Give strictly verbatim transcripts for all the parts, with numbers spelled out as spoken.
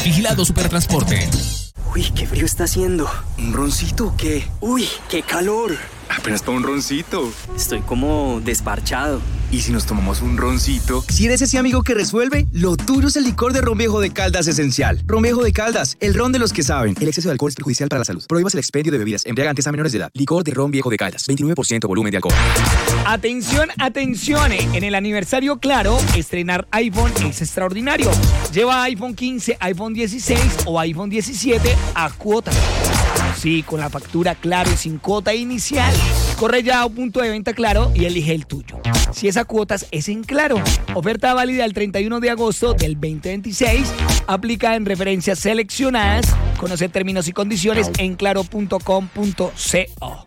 Vigilado Supertransporte. Uy, qué frío está haciendo. ¿Un roncito o qué? Uy, qué calor. Apenas para un roncito. Estoy como desparchado. ¿Y si nos tomamos un roncito? Si eres ese amigo que resuelve, lo tuyo es el licor de Ron Viejo de Caldas Esencial. Ron Viejo de Caldas, el ron de los que saben. El exceso de alcohol es perjudicial para la salud. Prohíbas el expendio de bebidas embriagantes a menores de edad. Licor de Ron Viejo de Caldas, veintinueve por ciento volumen de alcohol. Atención, atención. En el aniversario Claro, estrenar iPhone es extraordinario. Lleva iPhone quince, iPhone dieciséis o iPhone diecisiete a cuota. Sí, con la factura Claro y sin cuota inicial. Corre ya a un punto de venta Claro y elige el tuyo. Si es a cuotas, es en Claro. Oferta válida el treinta y uno de agosto del veinte veintiséis. Aplica en referencias seleccionadas. Conoce términos y condiciones en claro punto com punto co.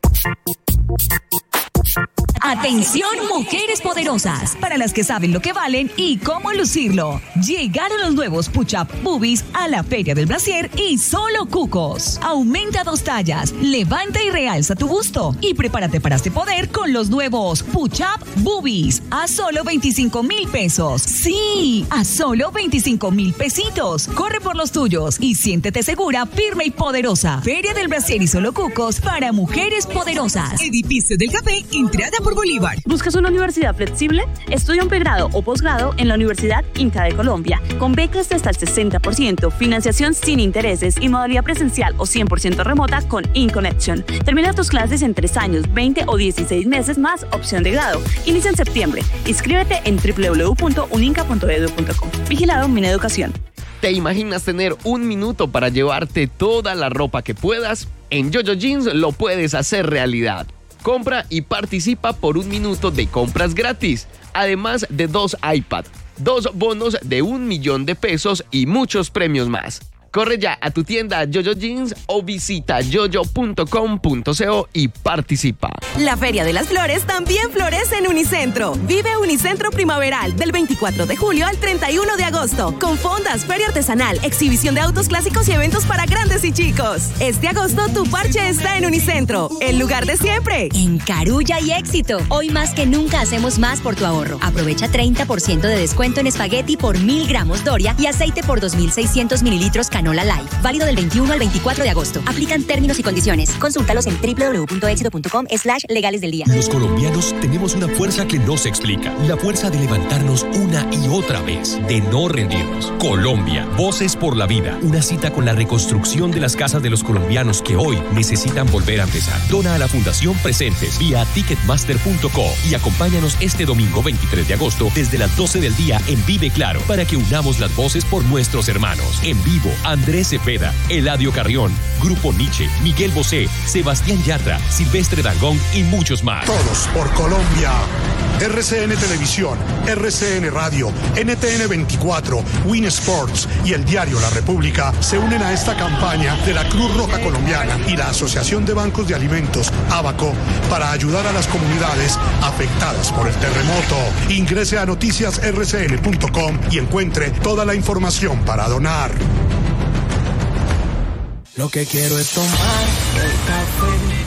Atención, mujeres poderosas, para las que saben lo que valen y cómo lucirlo. Llegaron los nuevos Push-Up Boobies a la Feria del Brasier y solo cucos. Aumenta dos tallas, levanta y realza tu busto y prepárate para este poder con los nuevos Push-Up Boobies a solo veinticinco mil pesos. Sí, a solo veinticinco mil pesitos. Corre por los tuyos y siéntete segura, firme y poderosa. Feria del Brasier y solo cucos para mujeres poderosas. Edificio del Café, entrada por Bolívar. ¿Buscas una universidad flexible? Estudia un pregrado o posgrado en la Universidad Inca de Colombia, con becas de hasta el sesenta por ciento, financiación sin intereses y modalidad presencial o cien por ciento remota con InConnection. Termina tus clases en tres años, veinte o dieciséis meses más opción de grado. Inicia en septiembre. Inscríbete en doble u doble u doble u punto uninca punto edu punto co. Vigilado Mineducación. ¿Te imaginas tener un minuto para llevarte toda la ropa que puedas? En Jojo Jeans lo puedes hacer realidad. Compra y participa por un minuto de compras gratis, además de dos iPad, dos bonos de un millón de pesos y muchos premios más. Corre ya a tu tienda Jojo Jeans o visita jojo punto com punto co y participa. La Feria de las Flores también florece en Unicentro. Vive Unicentro Primaveral del veinticuatro de julio al treinta y uno de agosto. Con fondas, feria artesanal, exhibición de autos clásicos y eventos para grandes y chicos. Este agosto tu parche está en Unicentro, el lugar de siempre. En Carulla y éxito. Hoy más que nunca hacemos más por tu ahorro. Aprovecha treinta por ciento de descuento en espagueti por mil gramos Doria y aceite por dos mil seiscientos mililitros Canola Life. Válido del veintiuno al veinticuatro de agosto. Aplican términos y condiciones. Consúltalos en doble u doble u doble u punto éxito punto com slash legales del día. Los colombianos tenemos una fuerza que no se explica. La fuerza de levantarnos una y otra vez. De no rendirnos. Colombia. Voces por la vida. Una cita con la reconstrucción de las casas de los colombianos que hoy necesitan volver a empezar. Dona a la Fundación Presentes vía ticketmaster punto co y acompáñanos este domingo veintitrés de agosto desde las doce del día en Vive Claro para que unamos las voces por nuestros hermanos. En vivo, Andrés Cepeda, Eladio Carrión, Grupo Nietzsche, Miguel Bosé, Sebastián Yatra, Silvestre Dangond y muchos más. Todos por Colombia. R C N Televisión, R C N Radio, N T N veinticuatro, Win Sports y el diario La República se unen a esta campaña de la Cruz Roja Colombiana y la Asociación de Bancos de Alimentos, ABACO, para ayudar a las comunidades afectadas por el terremoto. Ingrese a noticias r c n punto com y encuentre toda la información para donar. Lo que quiero es tomar el café